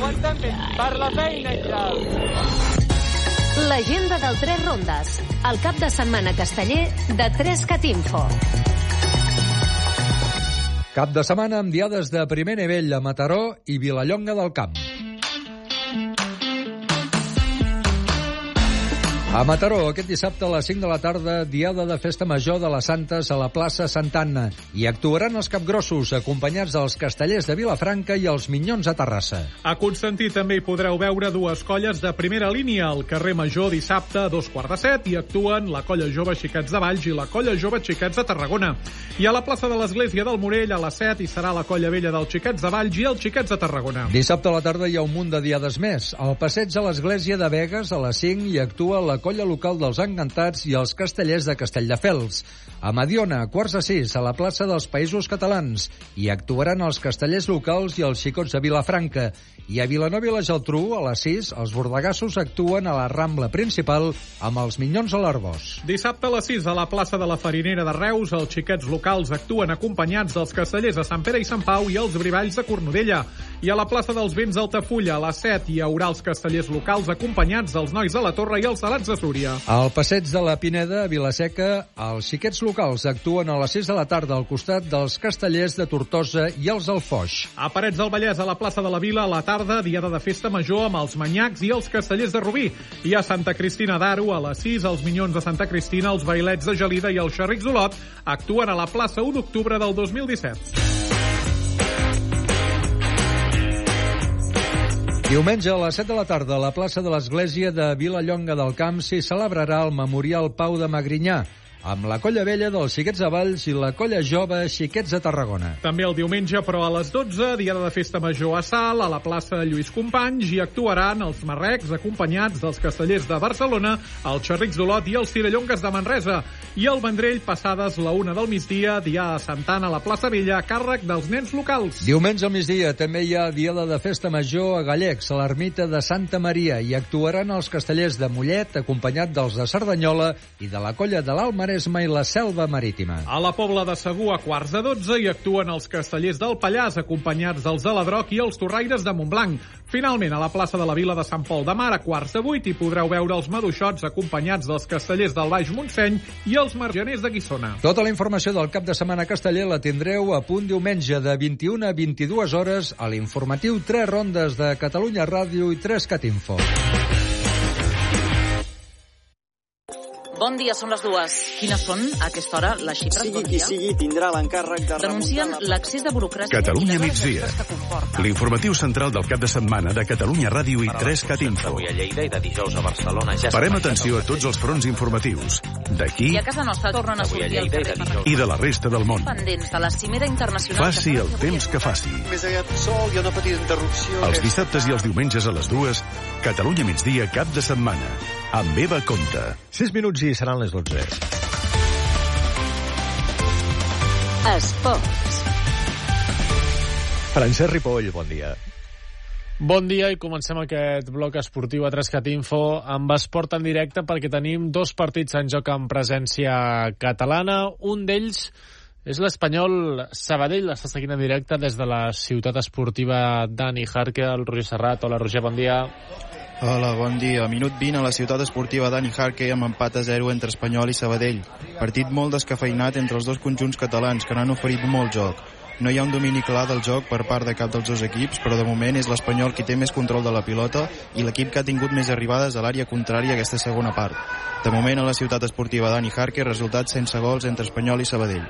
Aguanta'm bé, per la feina i tal. L'agenda del 3 Rondes. El cap de setmana casteller de 3CAT-Info. Cap de setmana amb diades de primer nivell a Mataró i Vilallonga del Camp. A Mataró, aquest dissabte a les 5 de la tarda, diada de Festa Major de les Santes a la plaça Santa Anna. Hi actuaran els capgrossos, acompanyats dels castellers de Vilafranca i els Minyons a Terrassa. A Constantí també hi podreu veure dues colles de primera línia. Al carrer Major dissabte a 6:45 hi actuen la colla jove Xiquets de Valls i la colla jove Xiquets de Tarragona. I a la plaça de l'Església del Morell a les 7 hi serà la colla vella dels Xiquets de Valls i els Xiquets de Tarragona. Dissabte a la tarda hi ha un munt de diades més. Al passeig a l'Església de Begues a les 5 hi actua la colla local dels Encantats i els castellers de Castelldefels. A Mediona, a 5:45, a la plaça dels Països Catalans, hi actuaran els castellers locals i els xicots de Vilafranca. I a Vilanova i la Geltrú, a les 6, els bordegassos actuen a la Rambla principal amb els Minyons a l'Arboç. Dissabte a les 6, a la plaça de la Farinera de Reus, els xiquets locals actuen acompanyats dels castellers de Sant Pere i Sant Pau i els brivalls de Cornudella. I a la plaça dels Vents d'Altafulla, a les 7, hi haurà els castellers locals acompanyats dels nois de la Torre i els salats de Súria. Al passeig de la Pineda, a Vilaseca, els xiquets locals actuen a les 6 de la tarda al costat dels castellers de Tortosa i els del Foix. A Parets del Vallès, a la plaça de la Vila, a la tarda, diada de Festa Major amb els manyacs i els castellers de Rubí. I a Santa Cristina d'Aro, a les 6, els Minyons de Santa Cristina, els Bailets de Gelida i els Xerrics d'Olot actuen a la plaça 1 d'octubre del 2017. Diumenge a les 7 de la tarda a la plaça de l'Església de Vilallonga del Camp s'hi celebrarà el Memorial Pau de Magrinyà, amb la colla vella dels Xiquets de Valls i la colla jove Xiquets de Tarragona. També el diumenge, però a les 12, diada de Festa Major a Salt, a la plaça de Lluís Companys, hi actuaran els marrecs acompanyats dels castellers de Barcelona, els Xerrics d'Olot i els Tirallongues de Manresa. I el Vendrell, passades la 1 del migdia, diada de Santa Anna a la plaça Vella, a càrrec dels nens locals. Diumenge al migdia també hi ha diada de Festa Major a Gallecs, a l'ermita de Santa Maria. Hi actuaran els castellers de Mollet, acompanyat dels de Cerdanyola i de la colla de l'Almaresme i la Selva Marítima. A la Pobla de Segur, a 11:15, hi actuen els castellers del Pallars, acompanyats dels de l'Adroc i els torraires de Montblanc. Finalment, a la plaça de la Vila de Sant Pol de Mar, a 7:15, hi podreu veure els maduixots acompanyats dels castellers del Baix Montseny i els margeners de Guissona. Tota la informació del cap de setmana casteller la tindreu a punt diumenge de 21 a 22 hores a l'informatiu 3 Rondes de Catalunya Ràdio i 3CAT-Info. Bon dia, són les 2. Quines són, a aquesta hora, les xifres? Sigui qui sigui, tindrà l'encàrrec de denuncien l'accés de burocràcia... Catalunya migdia. L'informatiu central del cap de setmana de Catalunya Ràdio i 3CAT-Info. Avui a Lleida i de dijous a Barcelona. Parem atenció a tots els fronts informatius. D'aquí i a casa nostra tornen a sortir al carrer. I de la resta del món. Pendents de la cimera internacional... Faci el temps que faci. Més aviat sol, hi ha una petita interrupció... Els dissabtes i els diumenges a les 2, Catalunya migdia cap de setmana. Amb Eva Conta. 6 minuts i seran les 12. Esports. Francesc Ripoll, bon dia. Bon dia i comencem aquest bloc esportiu a 3CAT-Info amb esport en directe perquè tenim 2 partits en joc amb presència catalana. Un d'ells és l'Espanyol Sabadell, l'està seguint en directe des de la ciutat esportiva Dani Jarque, el Roger Serrat. Hola Roger, bon dia. Hola, bon dia. Minut 20 a la ciutat esportiva Dani Jarque amb empat a 0 entre Espanyol i Sabadell. Partit molt descafeinat entre els dos conjunts catalans que n'han oferit molt joc. No hi ha un domini clar del joc per part de cap dels dos equips, però de moment és l'Espanyol qui té més control de la pilota i l'equip que ha tingut més arribades a l'àrea contrària aquesta segona part. De moment a la ciutat esportiva Dani Jarque, resultat sense gols entre Espanyol i Sabadell.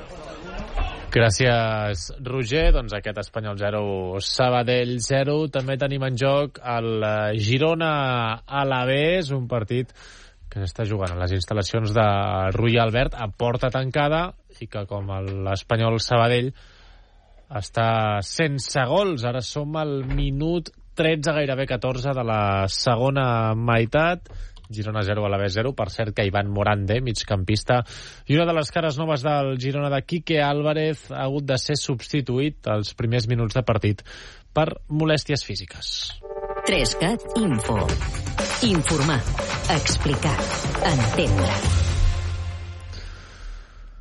Gràcies, Roger. Doncs aquest Espanyol 0, Sabadell 0. També tenim en joc el Girona Alavés, un partit que s'està jugant a les instal·lacions de Rui Albert a porta tancada i que, com l'Espanyol Sabadell, està sense gols. Ara som al minut 13, gairebé 14 de la segona meitat. Girona 0, Alavés 0, per cert que Ivan Morande, migcampista, i una de les cares noves del Girona de Quique Álvarez ha hagut de ser substituït als primers minuts de partit per molèsties físiques. 3CAT-Info. Informar, explicar, entendre.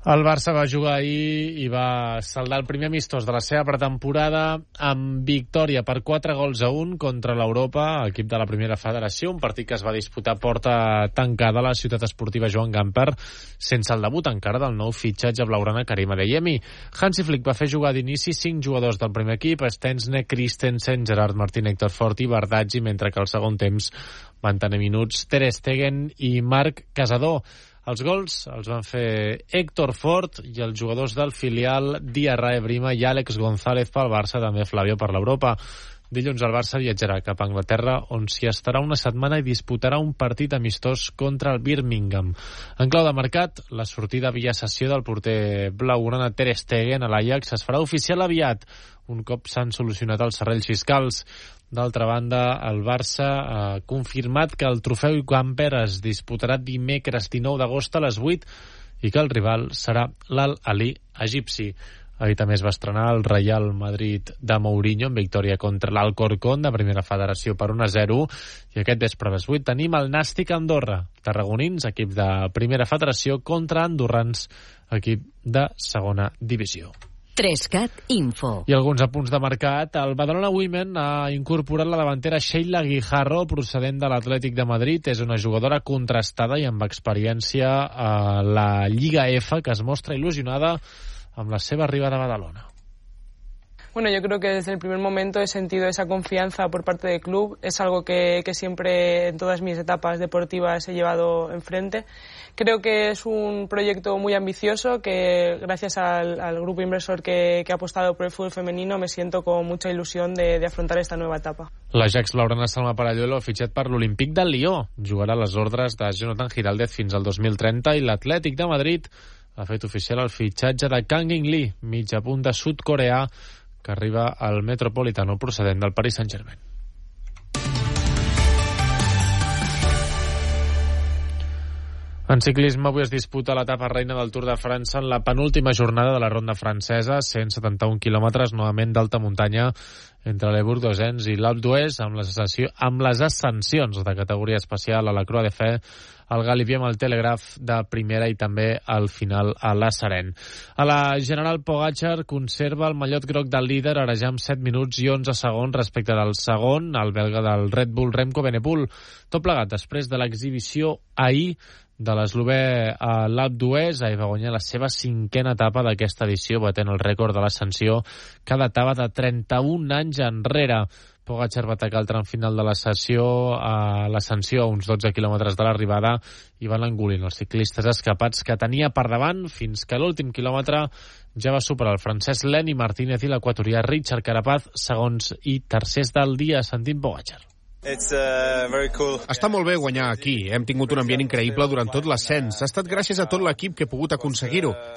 El Barça va jugar ahir i va saldar el primer amistós de la seva pretemporada amb victòria per 4-1 contra l'Europa, equip de la primera federació, un partit que es va disputar porta tancada a la ciutat esportiva Joan Gamper, sense el debut encara del nou fitxatge blaugrana Karim Adeyemi. Hansi Flick va fer jugar d'inici 5 jugadors del primer equip, Stensne, Christensen, Gerard Martín, Héctor Fort i Bardaggi, mentre que al segon temps van tenir minuts Ter Stegen i Marc Casador. Els gols els van fer Héctor Fort i els jugadors del filial Diarra Ebrima i Àlex González pel Barça, també Flavio per l'Europa. Dilluns el Barça viatjarà cap a Anglaterra, on s'hi estarà una setmana i disputarà un partit amistós contra el Birmingham. En clau de mercat, la sortida via cessió del porter blaugrana Ter Stegen a l'Ajax es farà oficial aviat, un cop s'han solucionat els serrells fiscals. D'altra banda, el Barça ha confirmat que el trofeu Gamper es disputarà dimecres 19 d'agost a les 8 i que el rival serà l'Al-Ahly egipci. Ahir també es va estrenar el Real Madrid de Mourinho en victòria contra l'Alcorcón de Primera Federació per 1-0 i aquest vespre a les 8 tenim el Nàstic Andorra, tarragonins, equip de Primera Federació, contra andorrans, equip de Segona Divisió. 3CAT Info. I alguns apunts de mercat. El Badalona Women ha incorporat la davantera Sheila Guijarro, procedent de l'Atlètic de Madrid. És una jugadora contrastada i amb experiència a la Lliga F, que es mostra il·lusionada amb la seva arribada a Badalona. Bueno, yo creo que desde el primer momento he sentido esa confianza por parte del club. Es algo que siempre en todas mis etapas deportivas he llevado enfrente. Creo que es un proyecto muy ambicioso que gracias al grupo inversor que ha apostado por el fútbol femenino me siento con mucha ilusión de afrontar esta nueva etapa. L'Ajax blaugrana Salma Paralluelo ha fitxat per l'Olímpic del Lió. Jugarà a les ordres de Jonathan Giraldez fins al 2030 i l'Atlètic de Madrid ha fet oficial el fitxatge de Kang In Lee, mitja punta sud-coreà, que arriba al Metropolitano procedent del Paris Saint-Germain. En ciclisme, avui es disputa l'etapa reina del Tour de França en la penúltima jornada de la ronda francesa, 171 quilòmetres, novament d'alta muntanya, entre l'Eburg d'Ozens i l'Alpe d'Huez, amb les ascensions de categoria especial a la Croix de Fè, el Galibier amb el Telegraph de primera i també al final a la Saren. A la General Pogačar conserva el mallot groc del líder, ara ja amb 7 minuts i 11 segons respecte del segon, el belga del Red Bull Remco Evenepoel. Tot plegat després de l'exhibició ahir de l'eslovè a l'Alpe d'Huez, ahir va guanyar la seva 5a etapa d'aquesta edició, batent el rècord de l'ascensió que datava de 31 anys enrere. Pogačar va atacar el tram final de l'ascensió a uns 12 quilòmetres de l'arribada i van engolint els ciclistes escapats que tenia per davant fins que a l'últim quilòmetre ja va superar el francès Lenny Martínez i l'equatorià Richard Carapaz, segons i tercers del dia. Sentim Pogačar. Està molt bé guanyar aquí. Hem tingut un ambient increïble durant tot l'ascens. Ha estat gràcies a tot l'equip que he pogut aconseguir-ho.